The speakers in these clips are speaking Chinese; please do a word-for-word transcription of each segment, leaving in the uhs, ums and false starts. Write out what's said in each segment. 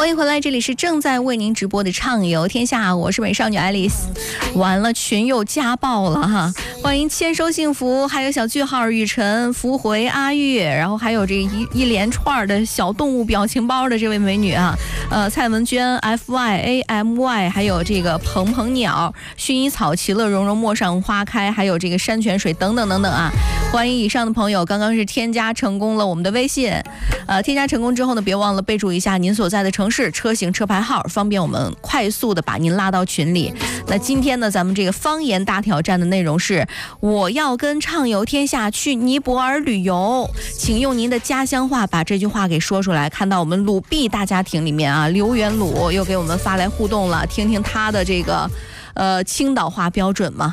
欢迎回来，这里是正在为您直播的畅游天下，我是美少女爱丽丝。完了，群又家暴了哈！欢迎签收幸福，还有小句号雨辰、福回、阿玉，然后还有这一一连串的小动物表情包的这位美女啊，呃，蔡文娟、F Y A M Y， 还有这个鹏鹏鸟、薰衣草、其乐融融、陌上花开，还有这个山泉水等等等等啊！欢迎以上的朋友，刚刚是添加成功了我们的微信，呃，添加成功之后呢，别忘了备注一下您所在的城市、车型、车牌号，方便我们快速的把您拉到群里。那今天呢，咱们这个方言大挑战的内容是我要跟畅游天下去尼泊尔旅游，请用您的家乡话把这句话给说出来。看到我们鲁碧大家庭里面啊，刘元鲁又给我们发来互动了，听听他的这个呃青岛话标准吗？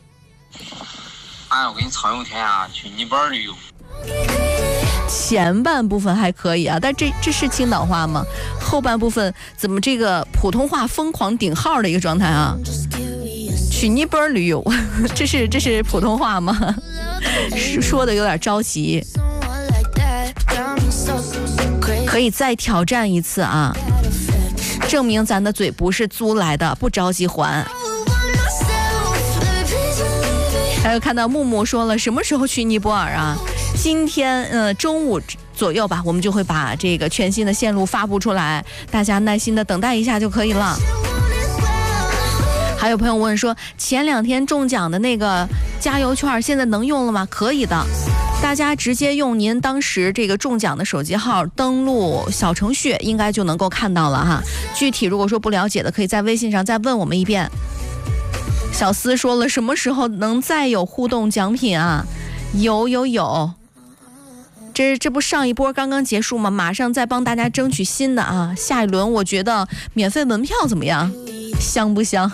哎，我给你畅游天下去尼泊尔旅游。 前半部分还可以啊，但这这是青岛话吗？后半部分怎么这个普通话疯狂顶号的一个状态啊？去尼泊尔旅游，这是这是普通话吗？说的有点着急，可以再挑战一次啊，证明咱的嘴不是租来的，不着急还。还有看到木木说了，什么时候去尼泊尔啊？今天呃中午左右吧，我们就会把这个全新的线路发布出来，大家耐心的等待一下就可以了。还有朋友问说，前两天中奖的那个加油券现在能用了吗？可以的，大家直接用您当时这个中奖的手机号登录小程序，应该就能够看到了哈。具体如果说不了解的，可以在微信上再问我们一遍。小思说了，什么时候能再有互动奖品啊？有有有，这这不上一波刚刚结束吗？马上再帮大家争取新的啊！下一轮我觉得免费门票怎么样？香不香？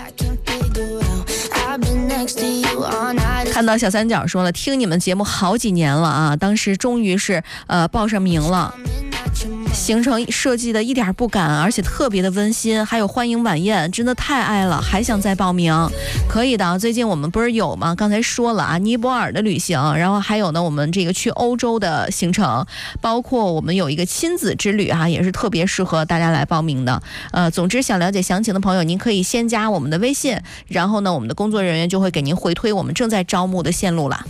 看到小三角说了，听你们节目好几年了啊，当时终于是呃报上名了。行程设计的一点不赶，而且特别的温馨，还有欢迎晚宴，真的太爱了，还想再报名。可以的，最近我们不是有吗？刚才说了啊，尼泊尔的旅行，然后还有呢，我们这个去欧洲的行程，包括我们有一个亲子之旅啊，也是特别适合大家来报名的。呃，总之想了解详情的朋友，您可以先加我们的微信，然后呢，我们的工作人员就会给您回推我们正在招募的线路了。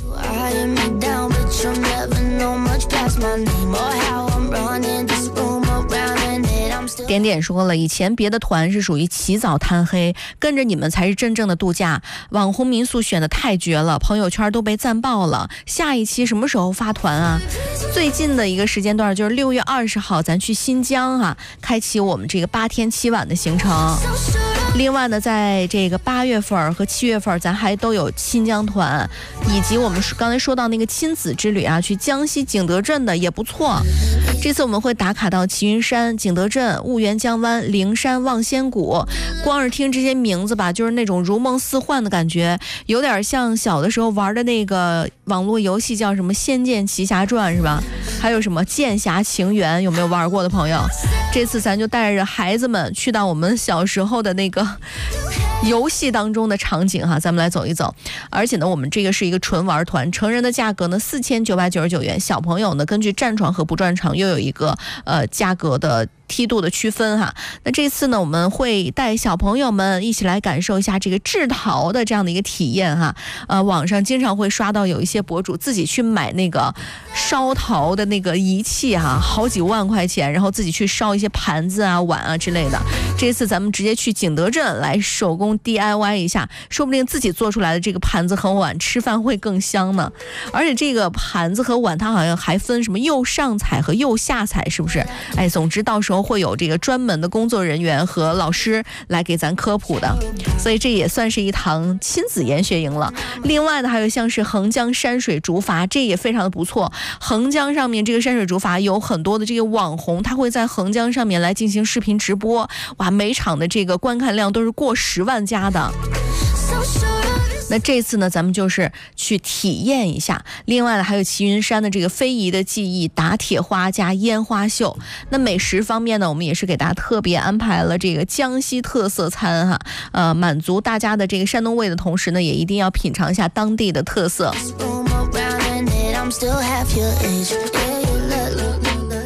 点点说了，以前别的团是属于起早贪黑，跟着你们才是真正的度假。网红民宿选的太绝了，朋友圈都被赞爆了。下一期什么时候发团啊？最近的一个时间段就是六月二十号，咱去新疆啊，开启我们这个八天七晚的行程。另外呢，在这个八月份和七月份，咱还都有新疆团，以及我们刚才说到那个亲子之旅啊，去江西景德镇的也不错。这次我们会打卡到齐云山、景德镇、婺源江湾、灵山、望仙谷。光是听这些名字吧，就是那种如梦似幻的感觉，有点像小的时候玩的那个网络游戏，叫什么《仙剑奇侠传》是吧？还有什么《剑侠情缘》，有没有玩过的朋友？这次咱就带着孩子们去到我们小时候的那个游戏当中的场景哈，咱们来走一走。而且呢，我们这个是一个纯玩团，成人的价格呢四千九百九十九元，小朋友呢根据占床和不占床又有一个呃价格的梯度的区分哈。那这次呢，我们会带小朋友们一起来感受一下这个制陶的这样的一个体验哈。呃，网上经常会刷到有一些博主自己去买那个烧陶的那个仪器哈，好几万块钱，然后自己去烧一些盘子啊、碗啊之类的。这次咱们直接去景德镇来手工 D I Y 一下，说不定自己做出来的这个盘子和碗吃饭会更香呢。而且这个盘子和碗它好像还分什么釉上彩和釉下彩，是不是？哎，总之到时候会有这个专门的工作人员和老师来给咱科普的，所以这也算是一堂亲子研学营了。另外呢，还有像是横江山水竹筏，这也非常的不错。横江上面这个山水竹筏有很多的这个网红，他会在横江上面来进行视频直播，哇，每场的这个观看量都是过十万加的。那这次呢，咱们就是去体验一下。另外呢，还有齐云山的这个非遗的技艺，打铁花加烟花秀。那美食方面呢，我们也是给大家特别安排了这个江西特色餐哈，呃，满足大家的这个山东味的同时呢，也一定要品尝一下当地的特色。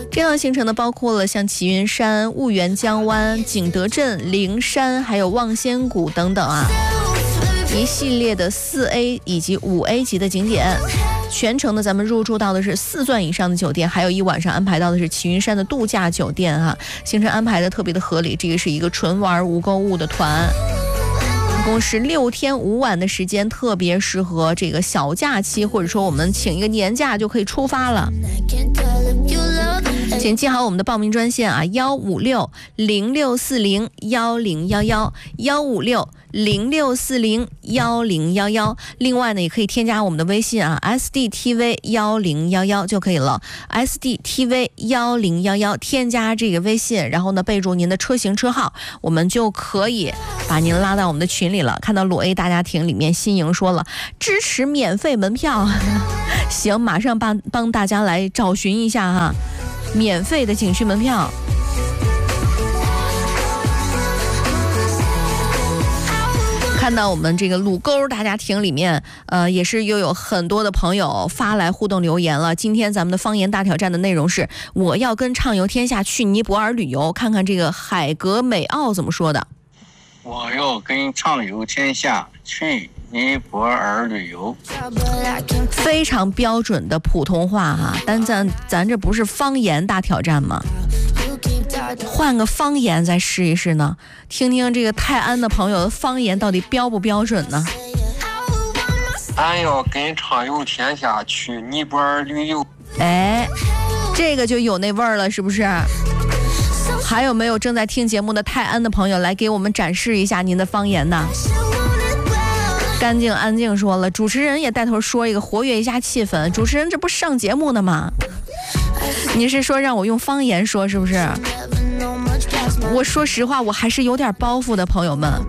这样形成的包括了像齐云山、婺源江湾、景德镇、灵山，还有望仙谷等等啊，一系列的四 A 以及五 A 级的景点。全程呢，咱们入住到的是四钻以上的酒店，还有一晚上安排到的是齐云山的度假酒店哈、啊，行程安排的特别的合理。这个是一个纯玩无购物的团，一共是六天五晚的时间，特别适合这个小假期，或者说我们请一个年假就可以出发了。请记好我们的报名专线啊，幺五六零六四零幺零幺幺幺五六零六四零幺零幺幺。另外呢，也可以添加我们的微信啊 ，S D T V 幺零幺幺就可以了。S D T V 幺零幺幺，添加这个微信，然后呢备注您的车型车号，我们就可以把您拉到我们的群里了。看到鲁 A 大家庭里面，新莹说了支持免费门票，行，马上帮帮大家来找寻一下哈。免费的景区门票，看到我们这个鲁沟大家庭里面，呃，也是又有很多的朋友发来互动留言了。今天咱们的方言大挑战的内容是，我要跟畅游天下去尼泊尔旅游，看看这个海格美奥怎么说的。 我要跟畅游天下去尼泊尔旅游， 非常标准的普通话哈，但咱咱这不是方言大挑战吗？换个方言再试一试呢，听听这个泰安的朋友的方言到底标不标准呢？ 俺要跟畅游天下去尼泊尔旅游。 哎，这个就有那味儿了，是不是？还有没有正在听节目的泰安的朋友来给我们展示一下您的方言呢？干净安静说了，主持人也带头说一个，活跃一下气氛。主持人这不上节目呢吗？你是说让我用方言说是不是？我说实话，我还是有点包袱的，朋友们。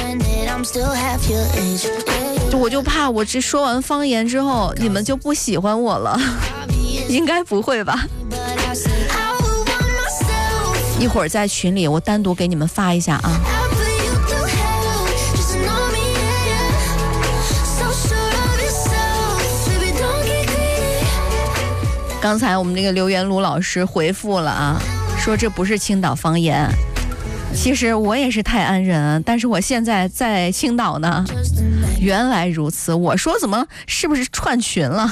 我就怕我这说完方言之后，你们就不喜欢我了。应该不会吧？一会儿在群里我单独给你们发一下啊。刚才我们这个刘元鲁老师回复了啊，说这不是青岛方言。其实我也是泰安人，但是我现在在青岛呢。原来如此，我说怎么是不是串群了？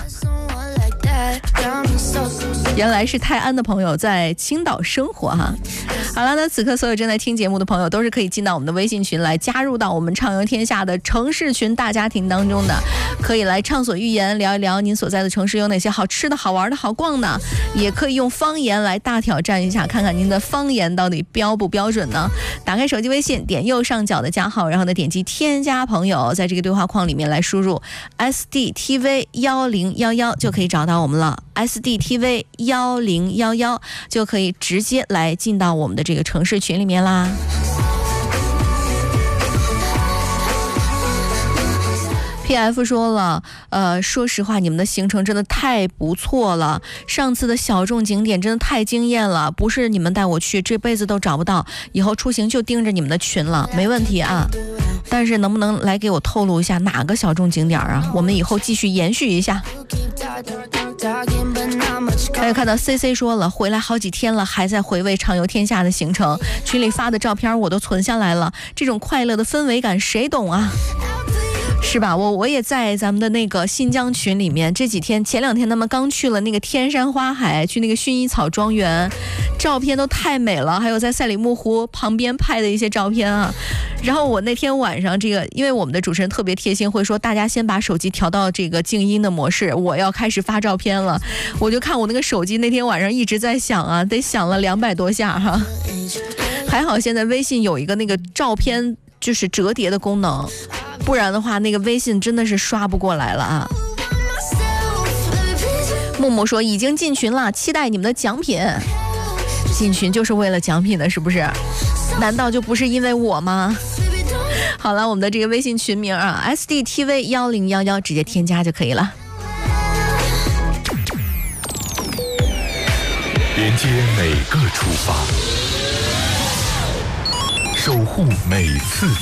原来是泰安的朋友在青岛生活哈。好了，那此刻所有正在听节目的朋友都是可以进到我们的微信群来，加入到我们畅游天下的城市群大家庭当中的，可以来畅所欲言，聊一聊您所在的城市有哪些好吃的好玩的好逛的，也可以用方言来大挑战一下，看看您的方言到底标不标准呢？打开手机微信，点右上角的加号，然后呢点击添加朋友，在这个对话框里面来输入 S D T V 幺零幺幺就可以找到我们了。S D T V 幺零幺幺就可以直接来进到我们的这个城市群里面啦。P F 说了，呃，说实话，你们的行程真的太不错了，上次的小众景点真的太惊艳了，不是你们带我去，这辈子都找不到，以后出行就盯着你们的群了，没问题啊。但是能不能来给我透露一下哪个小众景点啊？我们以后继续延续一下。还有看到 C C 说了，回来好几天了，还在回味畅游天下的行程，群里发的照片我都存下来了，这种快乐的氛围感谁懂啊？是吧？我我也在咱们的那个新疆群里面，这几天前两天他们刚去了那个天山花海，去那个薰衣草庄园，照片都太美了，还有在赛里木湖旁边拍的一些照片啊。然后我那天晚上这个，因为我们的主持人特别贴心，会说大家先把手机调到这个静音的模式，我要开始发照片了。我就看我那个手机那天晚上一直在响啊，得响了两百多下哈、啊。还好现在微信有一个那个照片就是折叠的功能，不然的话那个微信真的是刷不过来了啊。木木说已经进群了，期待你们的奖品。进群就是为了奖品的，是不是？难道就不是因为我吗？好了，我们的这个微信群名啊 S D T V 幺零幺幺直接添加就可以了。 连接每个出发，守护每次